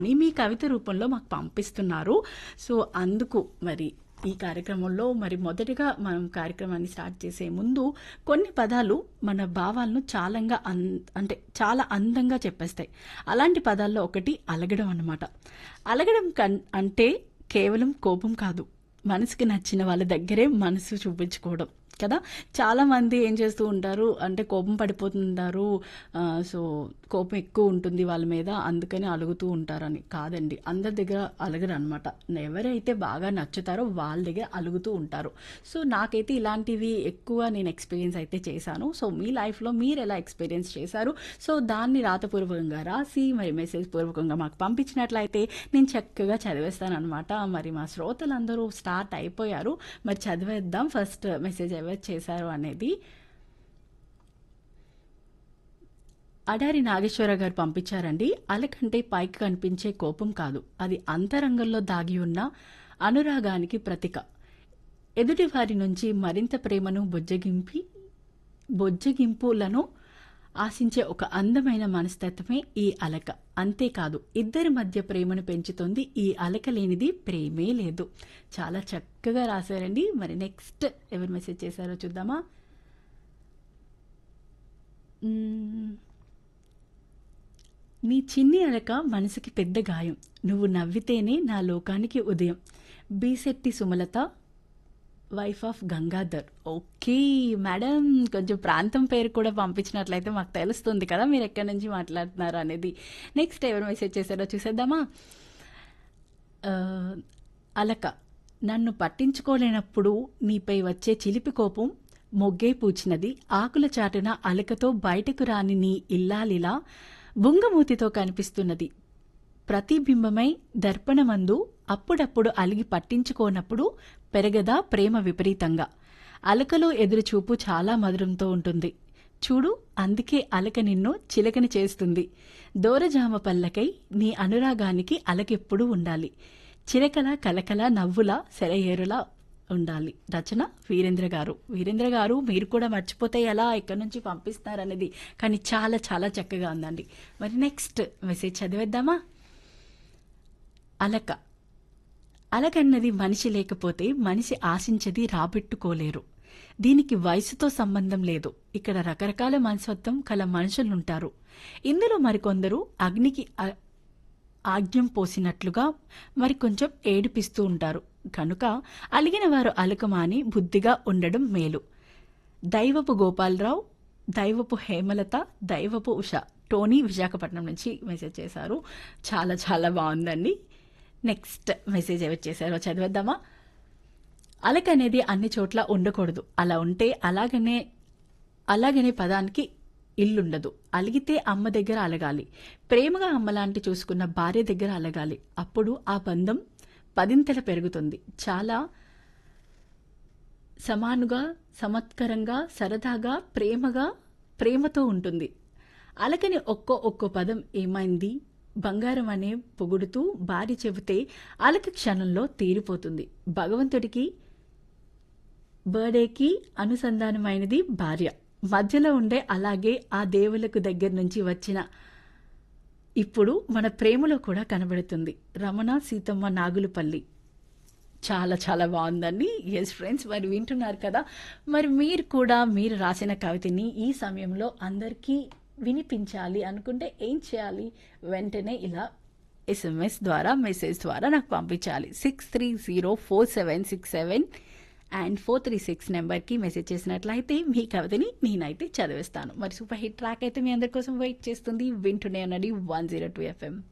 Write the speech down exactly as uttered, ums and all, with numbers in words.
మీ కవిత రూపంలో మాకు పంపిస్తున్నారు. సో, అందుకు మరి ఈ కార్యక్రమంలో మరి మొదటిగా మనం కార్యక్రమాన్ని స్టార్ట్ చేసే ముందు కొన్ని పదాలు మన భావాలను చాలంగా అన్ అంటే చాలా అందంగా చెప్పేస్తాయి. అలాంటి పదాల్లో ఒకటి అలగడం అన్నమాట. అలగడం కన్ అంటే కేవలం కోపం కాదు. మనసుకి నచ్చిన వాళ్ళ దగ్గరే మనసు చూపించుకోవడం కదా. చాలా మంది ఏం చేస్తూ ఉంటారు అంటే కోపం పడిపోతుంటారు. ఆ, సో కోపం ఎక్కువ ఉంటుంది వాళ్ళ మీద, అందుకని అలుగుతూ ఉంటారని కాదండి. అందరి దగ్గర అలగరు అనమాట. ఎవరైతే బాగా నచ్చుతారో వాళ్ళ దగ్గర అలుగుతూ ఉంటారు. సో నాకైతే ఇలాంటివి ఎక్కువ నేను ఎక్స్పీరియన్స్ అయితే చేశాను. సో మీ లైఫ్లో మీరు ఎలా ఎక్స్పీరియన్స్ చేశారు? సో దాన్ని రాతపూర్వకంగా రాసి మరి మెసేజ్ పూర్వకంగా మాకు పంపించినట్లయితే నేను చక్కగా చదివేస్తాను అనమాట. మరి మా శ్రోతలందరూ స్టార్ట్ అయిపోయారు. మరి చదివేద్దాం ఫస్ట్ మెసేజ్ ఎవరు చేశారు అనేది. అడారి నాగేశ్వర గారు పంపించారండి. అలకంటే పైకి కనిపించే కోపం కాదు, అది అంతరంగంలో దాగి ఉన్న అనురాగానికి ప్రతీక. ఎదుటి వారి నుంచి మరింత ప్రేమను బొజ్జగింపి బొజ్జగింపులను ఆశించే ఒక అందమైన మనస్తత్వమే ఈ అలక. అంతేకాదు ఇద్దరి మధ్య ప్రేమను పెంచుతుంది. ఈ అలక లేనిది ప్రేమే లేదు. చాలా చక్కగా రాశారండి. మరి నెక్స్ట్ ఎవరు మెసేజ్ చేశారో చూద్దామా. మ్మ్. నీ చిన్ని అలక మనసుకి పెద్ద గాయం, నువ్వు నవ్వితేనే నా లోకానికి ఉదయం. Beesetti Sumalatha, wife of Gangadhar. Okay madam, కొంచెం ప్రాంతం పేరు కూడా పంపించినట్లయితే మాకు తెలుస్తుంది కదా మీరు ఎక్కడి నుంచి మాట్లాడుతున్నారు అనేది. నెక్స్ట్ ఎవరు మెసేజ్ చేశారో చూసేద్దామా. ఆ, అలక, నన్ను పట్టించుకోలేనప్పుడు నీపై వచ్చే చిలిపి కోపం మొగ్గే పూచినది. ఆకుల చాటున అలకతో బయటకు రాని నీ ఇల్లాలిలా బుంగమూతితో కనిపిస్తున్నది. ప్రతిబింబమై దర్పణమందు అప్పుడప్పుడు అలిగి పట్టించుకోనప్పుడు పెరగదా ప్రేమ విపరీతంగా. అలకలో ఎదురుచూపు చాలా మధురంతో ఉంటుంది చూడు, అందుకే అలక నిన్ను చిలకని చేస్తుంది. దోరజామ పల్లకై నీ అనురాగానికి అలకెప్పుడు ఉండాలి. చిలకల కలకల నవ్వుల సెలయేరులా ఉండాలి. రచన వీరేంద్ర గారు. వీరేంద్ర గారు మీరు కూడా మర్చిపోతే ఎలా, ఎక్కడి నుంచి పంపిస్తారనేది, కానీ చాలా చాలా చక్కగా ఉందండి. మరి నెక్స్ట్ మెసేజ్ చదివేద్దామా. అలక, అలకన్నది మనిషి లేకపోతే మనిషి ఆశించది రాబెట్టుకోలేరు. దీనికి వయసుతో సంబంధం లేదు. ఇక్కడ రకరకాల మనస్తత్వం కల మనుషులుంటారు. ఇందులో మరికొందరు అగ్నికి ఆ- ఆజ్ఞం పోసినట్లుగా మరికొంచెం ఏడిపిస్తూ ఉంటారు. కనుక అలిగిన వారు అలకమాని బుద్ధిగా ఉండడం మేలు. దైవపు గోపాలరావు, దైవపు హేమలత, దైవపు ఉష. టోనీ విశాఖపట్నం నుంచి మెసేజ్ చేశారు. చాలా చాలా బాగుందండి. నెక్స్ట్ మెసేజ్ ఎవరు చేశారో చదివేద్దామా. అలక అనేది అన్ని చోట్ల ఉండకూడదు. అలా ఉంటే అలాగనే అలాగనే పదానికి ఇల్లుండదు. అలిగితే అమ్మ దగ్గర అలగాలి. ప్రేమగా అమ్మలాంటి చూసుకున్న భార్య దగ్గర అలగాలి. అప్పుడు ఆ బంధం పదింతల పెరుగుతుంది. చాలా సమానుగా, సమత్కరంగా, సరదాగా, ప్రేమగా ప్రేమతో ఉంటుంది. అలకని ఒక్కో ఒక్కో పదం ఏమైంది బంగారం అనే పొగుడుతూ భార్య చెబితే అలక క్షణంలో తీరిపోతుంది. భగవంతుడికి బర్త్డేకి అనుసంధానమైనది భార్య. మధ్యలో ఉండే అలాగే ఆ దేవులకు దగ్గర నుంచి వచ్చిన ఇప్పుడు మన ప్రేమలో కూడా కనబడుతుంది. రమణ సీతమ్మ నాగులపల్లి. చాలా చాలా బాగుందండి. ఎస్ ఫ్రెండ్స్, మరి వింటున్నారు కదా. మరి మీరు కూడా మీరు రాసిన కవితని ఈ సమయంలో అందరికీ వినిపించాలి అనుకుంటే ఏం చేయాలి? వెంటనే ఇలా ఎస్ఎంఎస్ ద్వారా మెసేజ్ ద్వారా నాకు పంపించాలి. Six three zero four seven six seven and four three six నెంబర్కి మెసేజ్ చేసినట్లయితే మీ కవితని నేనైతే చదివిస్తాను. మరి సూపర్ హిట్ ట్రాక్ అయితే మీ అందరి కోసం వెయిట్ చేస్తుంది. వింటూనే ఉన్నది వన్ జీరో టూ ఎఫ్ఎం.